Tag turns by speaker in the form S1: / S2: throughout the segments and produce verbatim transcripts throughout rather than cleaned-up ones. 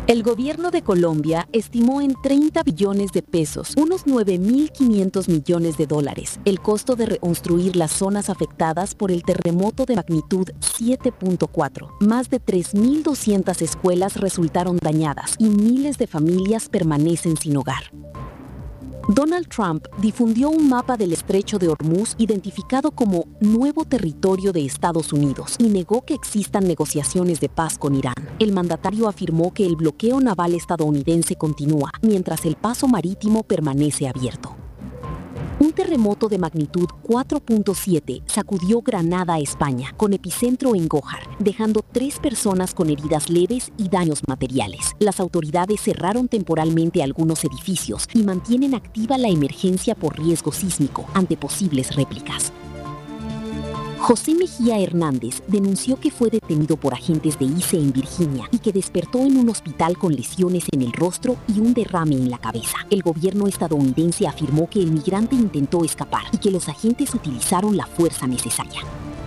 S1: El gobierno de Colombia estimó en treinta billones de pesos, unos nueve mil quinientos millones de dólares, el costo de reconstruir las zonas afectadas por el terremoto de magnitud siete punto cuatro. Más de tres mil doscientas escuelas resultaron dañadas y miles de familias permanecen sin hogar. Donald Trump difundió un mapa del estrecho de Hormuz identificado como nuevo territorio de Estados Unidos y negó que existan negociaciones de paz con Irán. El mandatario afirmó que el bloqueo naval estadounidense continúa, mientras el paso marítimo permanece abierto. Un terremoto de magnitud cuatro punto siete sacudió Granada, España, con epicentro en Gójar, dejando tres personas con heridas leves y daños materiales. Las autoridades cerraron temporalmente algunos edificios y mantienen activa la emergencia por riesgo sísmico ante posibles réplicas. José Mejía Hernández denunció que fue detenido por agentes de I C E en Virginia y que despertó en un hospital con lesiones en el rostro y un derrame en la cabeza. El gobierno estadounidense afirmó que el migrante intentó escapar y que los agentes utilizaron la fuerza necesaria.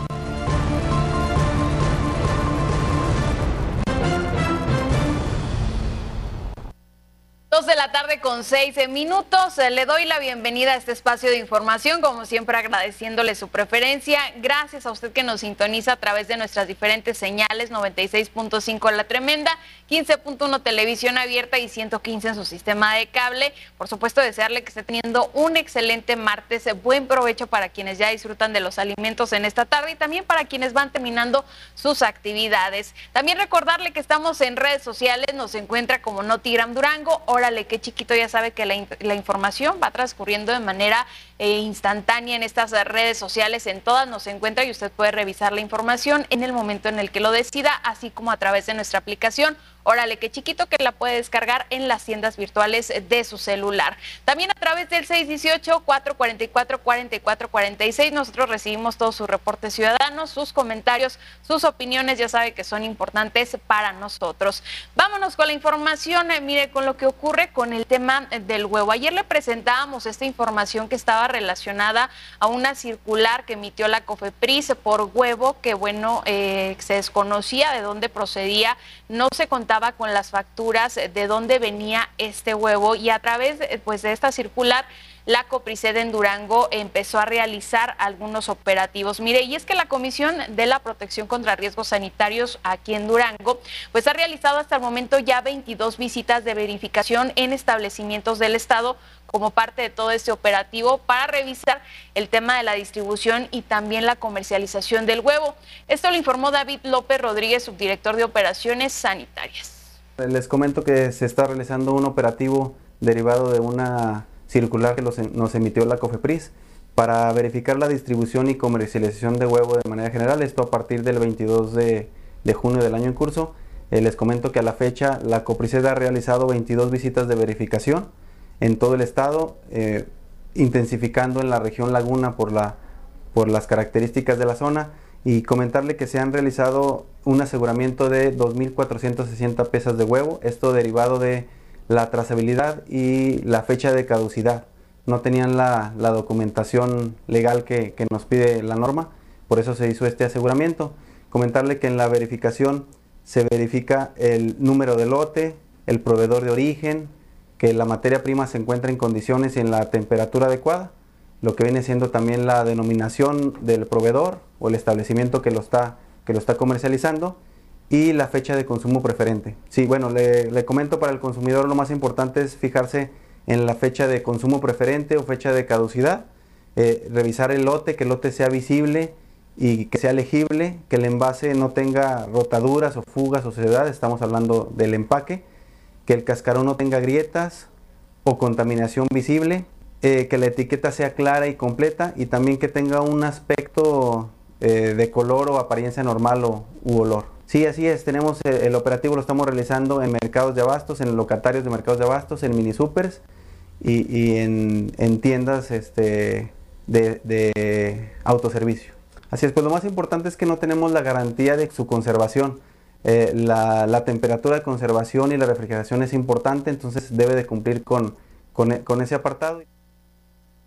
S2: Dos de la tarde con seis minutos. Le doy la bienvenida a este espacio de información, como siempre agradeciéndole su preferencia. Gracias a usted que nos sintoniza a través de nuestras diferentes señales, noventa y seis punto cinco La Tremenda, quince punto uno Televisión Abierta y ciento quince en su sistema de cable. Por supuesto, desearle que esté teniendo un excelente martes. Buen provecho para quienes ya disfrutan de los alimentos en esta tarde y también para quienes van terminando sus actividades. También recordarle que estamos en redes sociales, nos encuentra como Notigram Durango. Órale, qué chiquito, ya sabe que la, la información va transcurriendo de manera eh, instantánea en estas redes sociales, en todas nos encuentra y usted puede revisar la información en el momento en el que lo decida, así como a través de nuestra aplicación Órale, qué chiquito, que la puede descargar en las tiendas virtuales de su celular. También a través del seis uno ocho, cuatro cuatro cuatro, cuatro cuatro cuatro seis nosotros recibimos todos sus reportes ciudadanos, sus comentarios, sus opiniones, ya sabe que son importantes para nosotros. Vámonos con la información, eh, mire, con lo que ocurre con el tema del huevo. Ayer le presentábamos esta información que estaba relacionada a una circular que emitió la COFEPRIS por huevo, que bueno, eh, se desconocía de dónde procedía, no se contaba con las facturas de dónde venía este huevo, y a través pues de esta circular la COPRISED en Durango empezó a realizar algunos operativos. Mire, y es que la Comisión de la Protección contra Riesgos Sanitarios aquí en Durango pues ha realizado hasta el momento ya veintidós visitas de verificación en establecimientos del estado como parte de todo este operativo para revisar el tema de la distribución y también la comercialización del huevo. Esto lo informó David López Rodríguez, subdirector de Operaciones Sanitarias.
S3: Les comento que se está realizando un operativo derivado de una circular que los, nos emitió la COFEPRIS para verificar la distribución y comercialización de huevo de manera general, esto a partir del veintidós de junio del año en curso. Eh, les comento que a la fecha la COPRISED ha realizado veintidós visitas de verificación en todo el estado, eh, intensificando en la región Laguna por, la, por las características de la zona, y comentarle que se han realizado un aseguramiento de dos mil cuatrocientas sesenta piezas de huevo, esto derivado de la trazabilidad y la fecha de caducidad. No tenían la, la documentación legal que, que nos pide la norma, por eso se hizo este aseguramiento. Comentarle que en la verificación se verifica el número de lote, el proveedor de origen, que la materia prima se encuentra en condiciones y en la temperatura adecuada, lo que viene siendo también la denominación del proveedor o el establecimiento que lo está, que lo está comercializando, y la fecha de consumo preferente. Sí, bueno, le, le comento, para el consumidor lo más importante es fijarse en la fecha de consumo preferente o fecha de caducidad, eh, revisar el lote, que el lote sea visible y que sea legible, que el envase no tenga rotaduras o fugas o suciedad, estamos hablando del empaque, que el cascarón no tenga grietas o contaminación visible, eh, que la etiqueta sea clara y completa, y también que tenga un aspecto eh, de color o apariencia normal o, u olor. Sí, así es, tenemos el, el operativo lo estamos realizando en mercados de abastos, en locatarios de mercados de abastos, en mini supers y, y en, en tiendas este, de, de autoservicio. Así es, pues lo más importante es que no tenemos la garantía de su conservación. Eh, la, la temperatura de conservación y la refrigeración es importante, entonces debe de cumplir con, con, con ese apartado.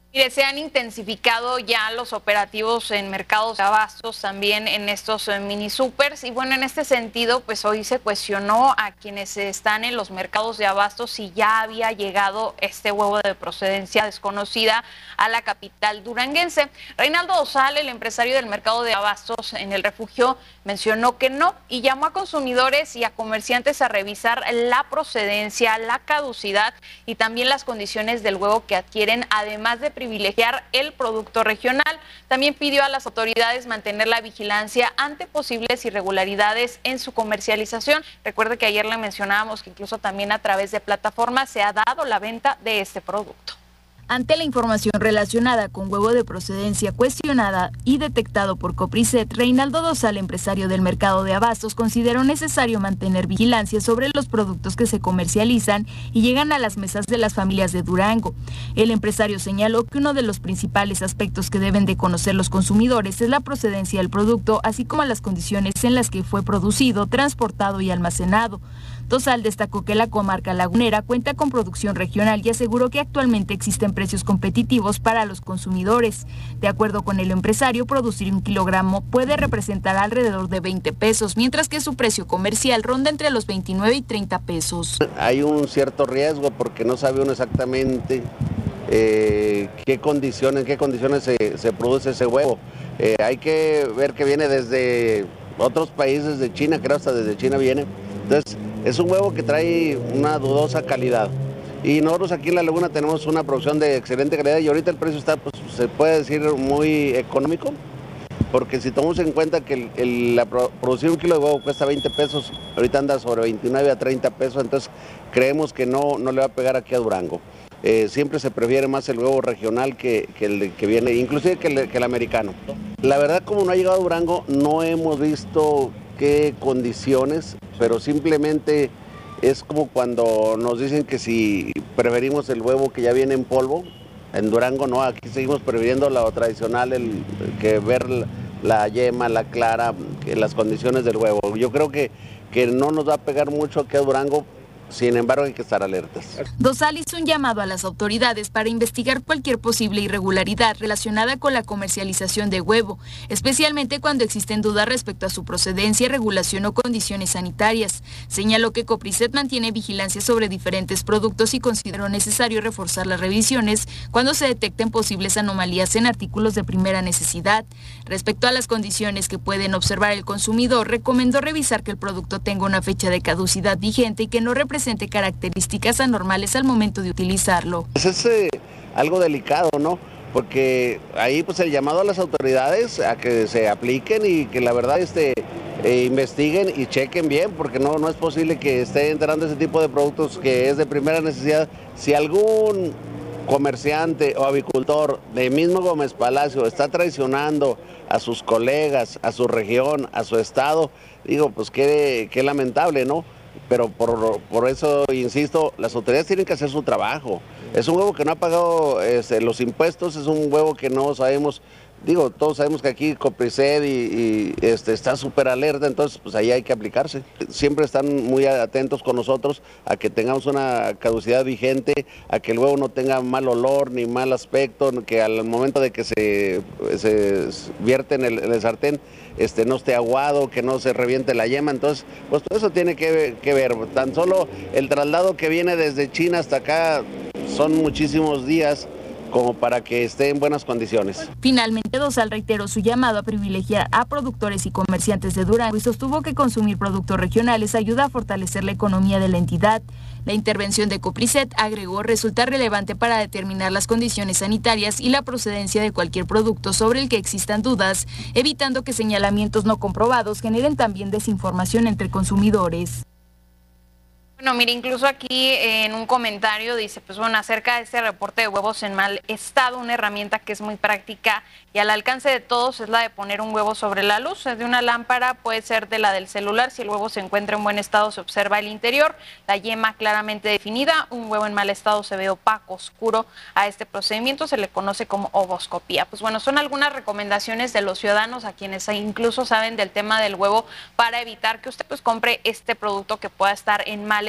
S2: Mire, se han intensificado ya los operativos en mercados de abastos, también en estos eh, mini supers, y bueno, en este sentido, pues hoy se cuestionó a quienes están en los mercados de abastos si ya había llegado este huevo de procedencia desconocida a la capital duranguense. Reinaldo Dosal, el empresario del mercado de abastos en el refugio, mencionó que no y llamó a consumidores y a comerciantes a revisar la procedencia, la caducidad y también las condiciones del huevo que adquieren, además de privilegiar el producto regional. También pidió a las autoridades mantener la vigilancia ante posibles irregularidades en su comercialización. Recuerde que ayer le mencionábamos que incluso también a través de plataformas se ha dado la venta de este producto.
S4: Ante la información relacionada con huevo de procedencia cuestionada y detectado por Copriset, Reinaldo Dosal, empresario del mercado de abastos, consideró necesario mantener vigilancia sobre los productos que se comercializan y llegan a las mesas de las familias de Durango. El empresario señaló que uno de los principales aspectos que deben de conocer los consumidores es la procedencia del producto, así como las condiciones en las que fue producido, transportado y almacenado. Dosal destacó que la comarca lagunera cuenta con producción regional y aseguró que actualmente existen precios competitivos para los consumidores. De acuerdo con el empresario, producir un kilogramo puede representar alrededor de veinte pesos, mientras que su precio comercial ronda entre los veintinueve y treinta pesos.
S5: Hay un cierto riesgo porque no sabe uno exactamente eh, qué condiciones, en qué condiciones se, se produce ese huevo. Eh, hay que ver que viene desde otros países, de China, creo hasta desde China viene. Entonces, es un huevo que trae una dudosa calidad. Y nosotros aquí en La Laguna tenemos una producción de excelente calidad y ahorita el precio está, pues, se puede decir, muy económico, porque si tomamos en cuenta que el, el, la, producir un kilo de huevo cuesta veinte pesos, ahorita anda sobre veintinueve a treinta pesos, entonces creemos que no, no le va a pegar aquí a Durango. Eh, siempre se prefiere más el huevo regional que, que el que viene, inclusive que el, que el americano. La verdad, como no ha llegado a Durango, no hemos visto qué condiciones, pero simplemente es como cuando nos dicen que si preferimos el huevo que ya viene en polvo. En Durango no, aquí seguimos prefiriendo lo tradicional, el, que ver la yema, la clara, que las condiciones del huevo. Yo creo que, que no nos va a pegar mucho aquí a Durango. Sin embargo, hay que estar alertas.
S4: Dosal hizo un llamado a las autoridades para investigar cualquier posible irregularidad relacionada con la comercialización de huevo, especialmente cuando existen dudas respecto a su procedencia, regulación o condiciones sanitarias. Señaló que Copriset mantiene vigilancia sobre diferentes productos y consideró necesario reforzar las revisiones cuando se detecten posibles anomalías en artículos de primera necesidad. Respecto a las condiciones que pueden observar el consumidor, recomendó revisar que el producto tenga una fecha de caducidad vigente y que no represente presente características anormales al momento de utilizarlo.
S5: Pues es eh, algo delicado, ¿no? Porque ahí pues el llamado a las autoridades a que se apliquen y que la verdad este, eh, investiguen y chequen bien, porque no, no es posible que esté entrando ese tipo de productos que es de primera necesidad. Si algún comerciante o avicultor de mismo Gómez Palacio está traicionando a sus colegas, a su región, a su estado, digo, pues qué, qué lamentable, ¿no? Pero por, por eso, insisto, las autoridades tienen que hacer su trabajo. Es un huevo que no ha pagado este, los impuestos, es un huevo que no sabemos, digo, todos sabemos que aquí Copriset y, y este, está súper alerta, entonces pues ahí hay que aplicarse. Siempre están muy atentos con nosotros a que tengamos una caducidad vigente, a que el huevo no tenga mal olor ni mal aspecto, que al momento de que se, se vierte en el, en el sartén este, no esté aguado, que no se reviente la yema. Entonces, pues todo eso tiene que, que ver. Tan solo el traslado que viene desde China hasta acá son muchísimos días como para que esté en buenas condiciones.
S4: Finalmente, Dosal reiteró su llamado a privilegiar a productores y comerciantes de Durango y sostuvo que consumir productos regionales ayuda a fortalecer la economía de la entidad. La intervención de Copriset, agregó, resulta relevante para determinar las condiciones sanitarias y la procedencia de cualquier producto sobre el que existan dudas, evitando que señalamientos no comprobados generen también desinformación entre consumidores.
S2: Bueno, mire, incluso aquí en un comentario dice, pues bueno, acerca de este reporte de huevos en mal estado, una herramienta que es muy práctica y al alcance de todos es la de poner un huevo sobre la luz de una lámpara, puede ser de la del celular. Si el huevo se encuentra en buen estado, se observa el interior, la yema claramente definida. Un huevo en mal estado se ve opaco, oscuro. A este procedimiento se le conoce como ovoscopía. Pues bueno, son algunas recomendaciones de los ciudadanos a quienes incluso saben del tema del huevo para evitar que usted pues compre este producto que pueda estar en mal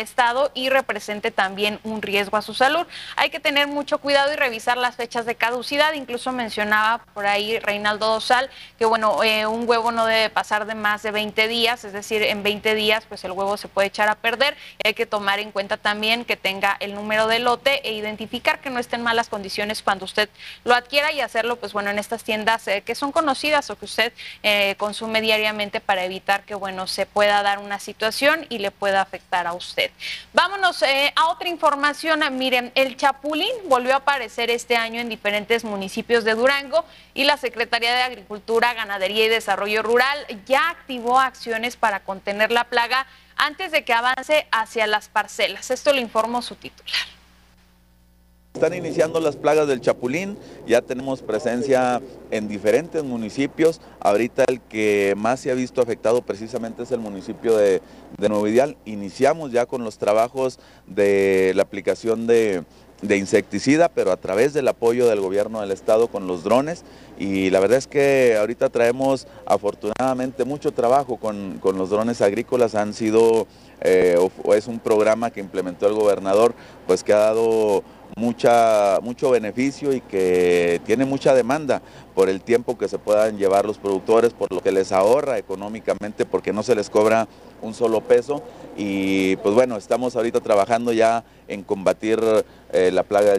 S2: estado y represente también un riesgo a su salud. Hay que tener mucho cuidado y revisar las fechas de caducidad. Incluso mencionaba por ahí Reinaldo Dosal que bueno, eh, un huevo no debe pasar de más de veinte días, es decir, en veinte días pues el huevo se puede echar a perder. Y hay que tomar en cuenta también que tenga el número de lote e identificar que no esté en malas condiciones cuando usted lo adquiera, y hacerlo pues bueno en estas tiendas eh, que son conocidas o que usted eh, consume diariamente, para evitar que bueno se pueda dar una situación y le pueda afectar a usted. Vámonos eh, a otra información. Miren, el chapulín volvió a aparecer este año en diferentes municipios de Durango y la Secretaría de Agricultura, Ganadería y Desarrollo Rural ya activó acciones para contener la plaga antes de que avance hacia las parcelas. Esto lo informó su titular.
S6: Están iniciando las plagas del chapulín, ya tenemos presencia en diferentes municipios. Ahorita el que más se ha visto afectado precisamente es el municipio de, de Nuevo Ideal. Iniciamos ya con los trabajos de la aplicación de, de insecticida, pero a través del apoyo del gobierno del estado con los drones, y la verdad es que ahorita traemos afortunadamente mucho trabajo con, con los drones agrícolas. Han sido, eh, o, o es un programa que implementó el gobernador, pues que ha dado mucha, mucho beneficio y que tiene mucha demanda por el tiempo que se puedan llevar los productores, por lo que les ahorra económicamente, porque no se les cobra un solo peso. Y pues bueno, estamos ahorita trabajando ya en combatir eh, la plaga del